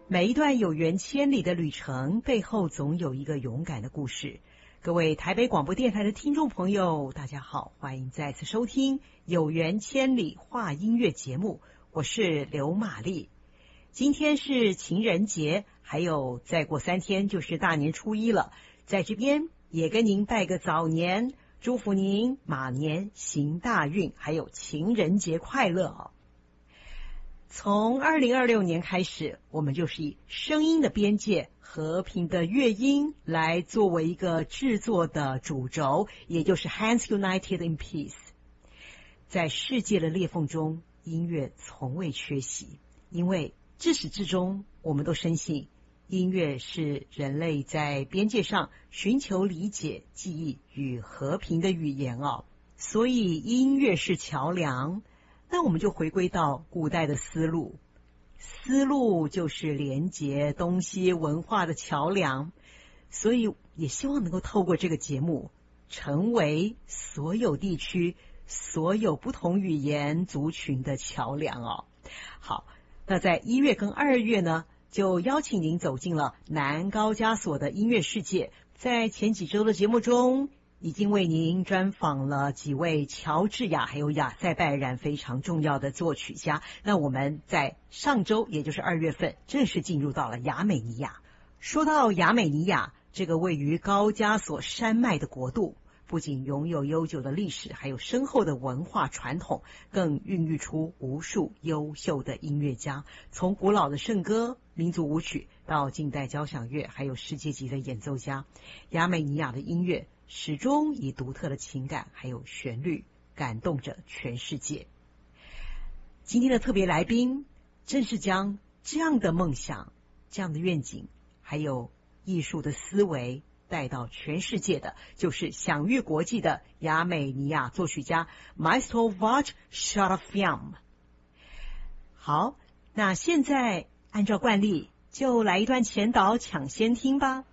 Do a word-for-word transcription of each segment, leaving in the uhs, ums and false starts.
每一段有缘千里的旅程，背后总有一个勇敢的故事。各位台北广播电台的听众朋友，大家好，欢迎再次收听《有缘千里话音乐》节目，我是刘玛丽。今天是情人节，还有再过三天就是大年初一了，在这边也跟您拜个早年，祝福您马年行大运，还有情人节快乐哦。从二零二六年开始，我们就是以声音的边界、和平的乐音来作为一个制作的主轴，也就是 Hands United in Peace。在世界的裂缝中，音乐从未缺席，因为自始至终，我们都深信音乐是人类在边界上寻求理解、记忆与和平的语言哦。所以音乐是桥梁。那我们就回归到古代的丝路，丝路就是连接东西文化的桥梁，所以也希望能够透过这个节目，成为所有地区、所有不同语言族群的桥梁哦。好，那在一月跟二月呢，就邀请您走进了南高加索的音乐世界。在前几周的节目中，已经为您专访了几位乔治亚还有亚塞拜然非常重要的作曲家。那我们在上周，也就是二月份，正式进入到了亚美尼亚。说到亚美尼亚，这个位于高加索山脉的国度，不仅拥有悠久的历史，还有深厚的文化传统，更孕育出无数优秀的音乐家。从古老的圣歌、民族舞曲到近代交响乐，还有世界级的演奏家，亚美尼亚的音乐始终以独特的情感还有旋律感动着全世界。今天的特别来宾正是将这样的梦想、这样的愿景还有艺术的思维带到全世界的，就是享誉国际的亚美尼亚作曲家 Maestro Vach Sharafyan。 好，那现在按照惯例就来一段前导抢先听吧。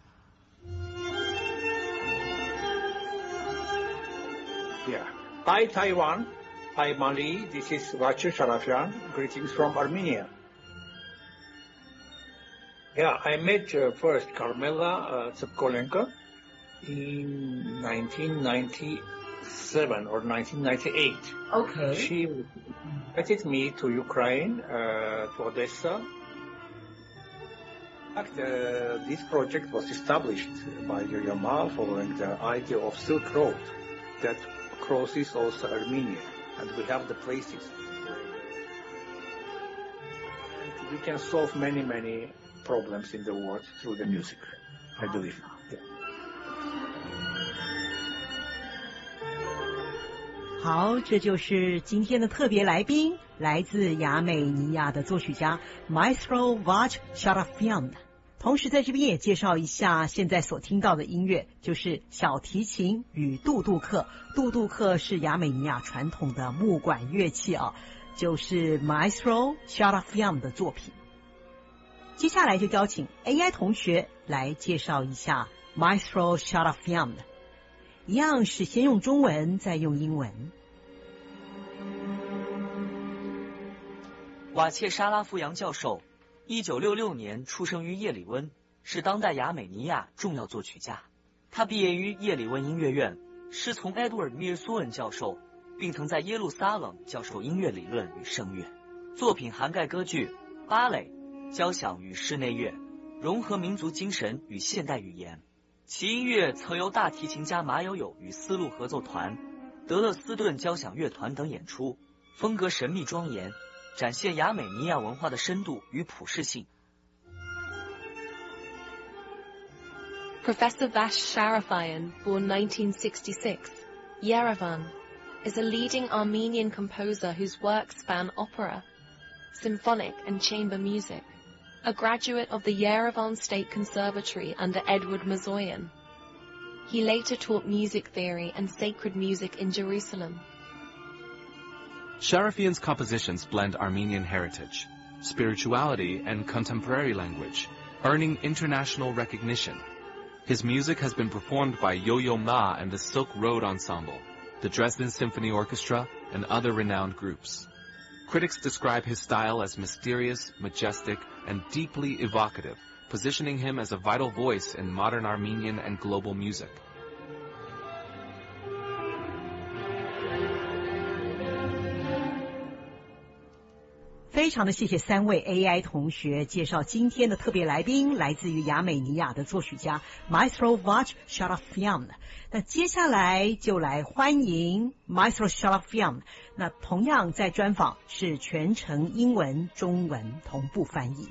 Yeah. Hi Taiwan, hi Mali, this is Vach Sharafyan, greetings from Armenia. Yeah, I met uh, first Carmela uh, Tsepkolenko in nineteen ninety-seven or nineteen ninety-eight. Okay. She invited me to Ukraine, uh, to Odessa. In fact, uh, this project was established by Yo-Yo Ma following the idea of Silk Road that crosses also Armenia, and we have the places. And we can solve many, many problems in the world through the music, I believe. Yeah. 好，这就是今天的特别来宾，来自亚美尼亚的作曲家 Maestro Vach Sharafyan。同时在这边也介绍一下现在所听到的音乐，就是小提琴与杜杜克。杜杜克是亚美尼亚传统的木管乐器啊，就是 Maestro Sharafyan 的作品。接下来就邀请 A I 同学来介绍一下 Maestro Sharafyan， 一样是先用中文再用英文。 瓦切沙拉夫扬教授一九六六年出生于叶里温，是当代亚美尼亚重要作曲家。他毕业于叶里温音乐院，师从 Edward Mearsoon 教授，并曾在耶路撒冷教授音乐理论与声乐。作品涵盖歌剧、芭蕾、交响与室内乐，融合民族精神与现代语言。其音乐曾由大提琴家马友友与丝路合奏团、德勒斯顿交响乐团等演出，风格神秘庄严，展现亚美尼亚文化的深度与普适性。 Professor Vach Sharafyan, born nineteen sixty-six, Yerevan, is a leading Armenian composer whose works span opera, symphonic and chamber music. A graduate of the Yerevan State Conservatory under Edward Mirzoyan. He later taught music theory and sacred music in Jerusalem. Sharafyan's compositions blend Armenian heritage, spirituality, and contemporary language, earning international recognition. His music has been performed by Yo-Yo Ma and the Silk Road Ensemble, the Dresden Symphony Orchestra, and other renowned groups. Critics describe his style as mysterious, majestic, and deeply evocative, positioning him as a vital voice in modern Armenian and global music. 非常的谢谢三位 A I 同学介绍今天的特别来宾，来自于亚美尼亚的作曲家 Maestro Vach Sharafyan。那接下来就来欢迎 Maestro Sharafyan。那同样在专访是全程英文、中文同步翻译。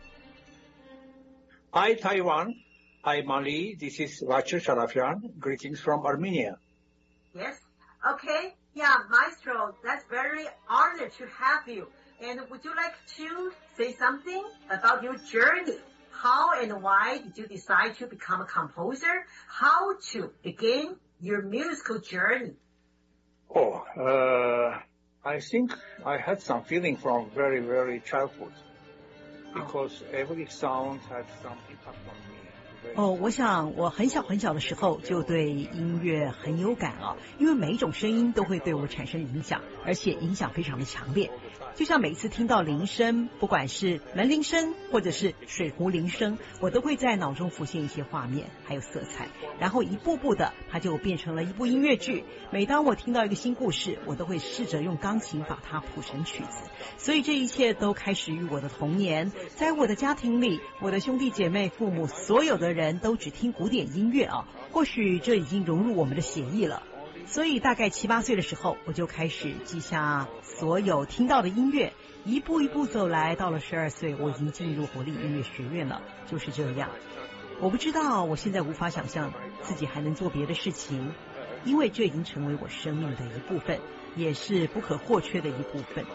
Hi Taiwan, hi Mali, this is Vach Sharafyan. Greetings from Armenia. Yes, okay, yeah, Maestro, that's very honored to have you.And would you like to say something about your journey? How and why did you decide to become a composer? How to begin your musical journey? Oh, uh, I think I had some feeling from very, very childhood because every sound had some impact on me. 哦，我想我很小很小的时候就对音乐很有感啊，因为每一种声音都会对我产生影响，而且影响非常的强烈。就像每一次听到铃声，不管是门铃声或者是水壶铃声，我都会在脑中浮现一些画面还有色彩，然后一步步的它就变成了一部音乐剧。每当我听到一个新故事，我都会试着用钢琴把它谱成曲子。所以这一切都开始于我的童年，在我的家庭里，我的兄弟姐妹、父母，所有的人都只听古典音乐啊，或许这已经融入我们的血液了。所以大概七八岁的时候，我就开始记下所有听到的音乐，一步一步走来，到了十二岁，我已经进入国立音乐学院了，就是这样。我不知道，我现在无法想象自己还能做别的事情，因为这已经成为我生命的一部分，也是不可或缺的一部分。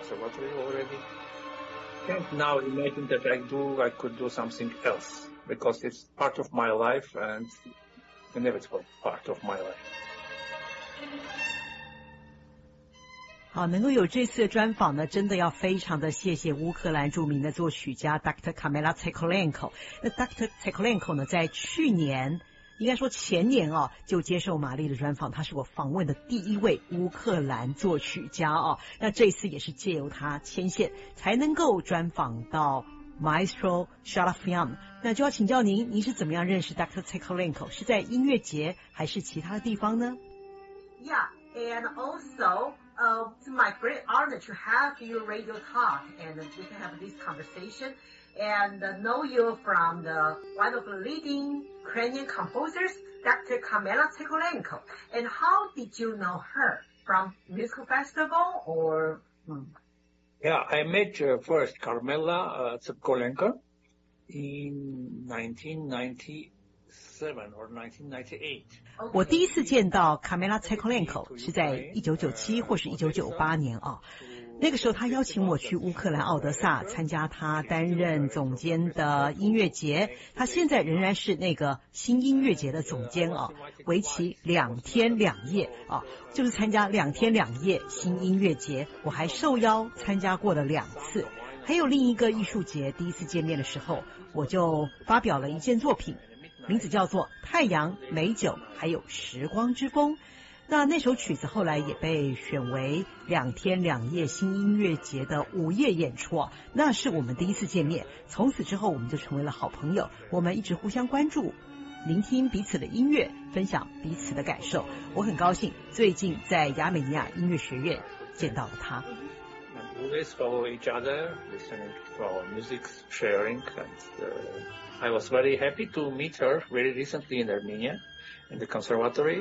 Can't now imagine that I do, I could do something else because it's part of my life and inevitable part of my life. 好，能够有这次的专访呢，真的要非常的谢谢乌克兰著名的作曲家 Doctor Kamila Tsykolenko。那 Doctor Tsykolenko 呢，在去年，应该说前年哦，就接受玛丽的专访，他是我访问的第一位乌克兰作曲家哦。那这次也是借由他牵线，才能够专访到 Maestro Sharafyan。那就要请教您，您是怎么样认识 Doctor Tsykolenko？ 是在音乐节还是其他的地方呢？ Yeah, and also.Uh, it's my great honor to have you radio talk and we can have this conversation and uh, know you from the one of the leading Ukrainian composers, Doctor Kamila Tsykolenko. And how did you know her? From musical festival or? Hmm. Yeah, I met uh, first Kamila uh, Tsykolenko in nineteen ninety-seven or nineteen ninety-eight. 我第一次见到 Kamila Tsykolenko 是在一九九七或是一九九八年啊，那个时候他邀请我去乌克兰奥德萨参加他担任总监的音乐节，他现在仍然是那个新音乐节的总监啊，为期两天两夜啊，就是参加两天两夜新音乐节，我还受邀参加过了两次。还有另一个艺术节，第一次见面的时候，我就发表了一件作品。名字叫做《太阳、美酒还有时光之风》。那那首曲子后来也被选为两天两夜新音乐节的午夜演出啊，那是我们第一次见面。从此之后我们就成为了好朋友，我们一直互相关注，聆听彼此的音乐，分享彼此的感受。我很高兴最近在亚美尼亚音乐学院见到了他。 We always follow each other, listening to our music, sharing, and uh, I was very happy to meet her very recently in Armenia, in the conservatory.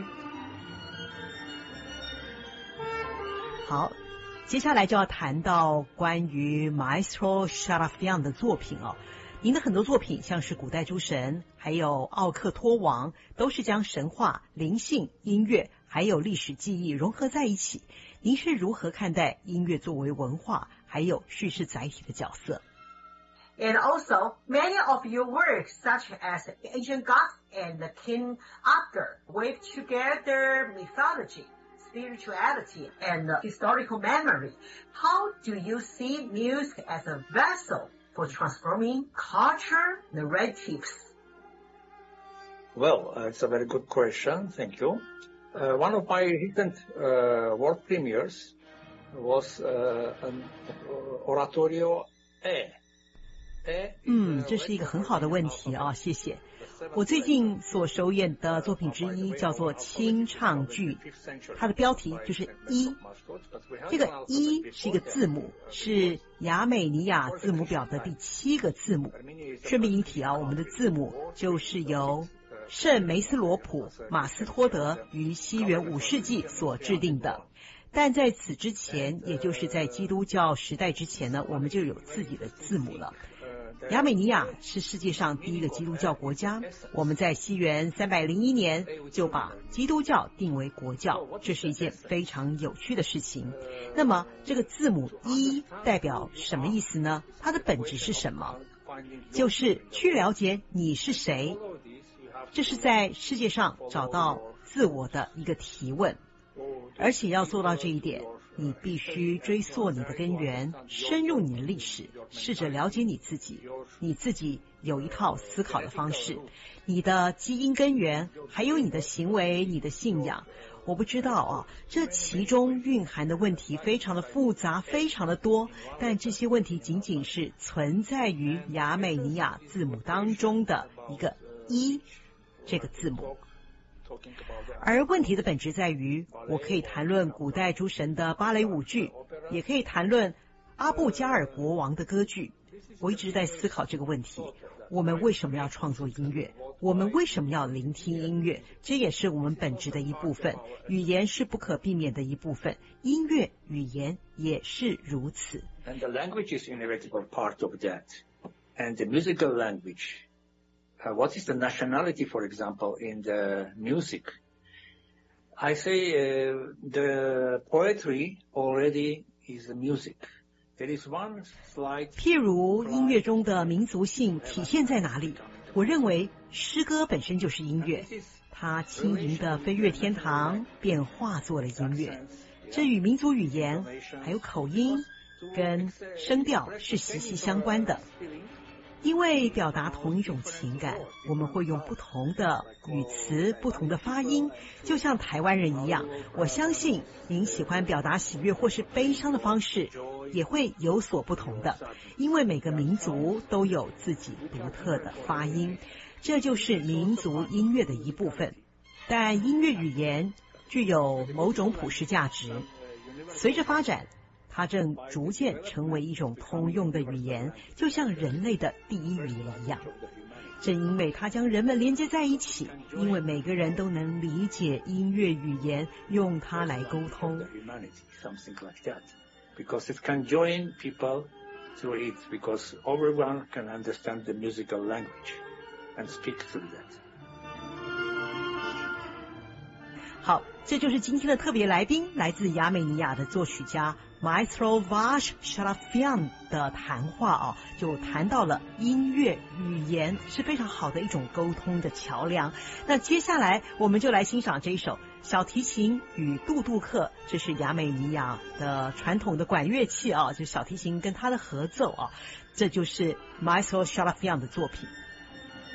好，接下来就要谈到关于 Maestro Sharafyan 的作品哦。您的很多作品，像是古代诸神，还有奥克托王，都是将神话、灵性、音乐还有历史记忆融合在一起。您是如何看待音乐作为文化还有叙事载体的角色？ And also, many of your works, such as Ancient Gods and King Arthur, weave together mythology, spirituality, and historical memory. How do you see music as a vessel for transforming culture narratives? Well, uh, it's a very good question. Thank you. Uh, one of my recent uh, world premieres was uh, an oratorio A. 嗯，这是一个很好的问题啊，谢谢。我最近所首演的作品之一叫做清唱剧，它的标题就是一。这个一是一个字母，是亚美尼亚字母表的第七个字母。顺便一提啊，我们的字母就是由圣梅斯罗普马斯托德于西元五世纪所制定的。但在此之前，也就是在基督教时代之前呢，我们就有自己的字母了。亚美尼亚是世界上第一个基督教国家，我们在西元三百零一年就把基督教定为国教，这是一件非常有趣的事情。那么这个字母一代表什么意思呢？它的本质是什么？就是去了解你是谁，这是在世界上找到自我的一个提问。而且要做到这一点，你必须追溯你的根源，深入你的历史，试着了解你自己。你自己有一套思考的方式，你的基因根源，还有你的行为，你的信仰。我不知道啊，这其中蕴含的问题非常的复杂，非常的多，但这些问题仅仅是存在于亚美尼亚字母当中的一个一这个字母。而问题的本质在于，我可以谈论古代诸神的芭蕾舞剧，也可以谈论阿布加尔国王的歌剧。我一直在思考这个问题，我们为什么要创作音乐？我们为什么要聆听音乐？这也是我们本质的一部分，语言是不可避免的一部分，音乐语言也是如此。 And the language is inevitable part of that. And the musical language.Uh, what is the nationality, for example, in the music? I say uh, the poetry already is music. There is one slight... 譬如音乐中的民族性体现在哪里？我认为诗歌本身就是音乐，它轻盈的飞越天堂，便化作了音乐。这与民族语言还有口音跟声调是息息相关的。因为表达同一种情感，我们会用不同的语词、不同的发音，就像台湾人一样。我相信您喜欢表达喜悦或是悲伤的方式也会有所不同的，因为每个民族都有自己独特的发音，这就是民族音乐的一部分。但音乐语言具有某种普世价值，随着发展它正逐渐成为一种通用的语言，就像人类的第一语言一样。正因为它将人们连接在一起，因为每个人都能理解音乐语言，用它来沟通。 Because it can join people through it, because everyone can understand the musical language and speak through that. 好，这就是今天的特别来宾，来自亚美尼亚的作曲家 Maestro Vash Shalafian 的谈话啊，就谈到了音乐语言是非常好的一种沟通的桥梁。那接下来我们就来欣赏这一首小提琴与杜杜克，这是亚美尼亚的传统的管乐器啊，就是小提琴跟它的合奏啊，这就是 Maestro Shalafian 的作品。